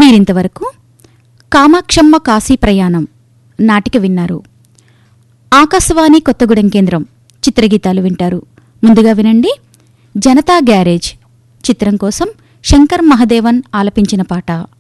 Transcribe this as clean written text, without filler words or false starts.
మీరింతవరకు కామాక్షమ్మ కాశీ ప్రయాణం నాటిక విన్నారు. ఆకాశవాణి కొత్తగూడెం కేంద్రం చిత్రగీతాలు వింటారు. ముందుగా వినండి జనతా గ్యారేజ్ చిత్రం కోసం శంకర్ మహదేవన్ ఆలపించిన పాట.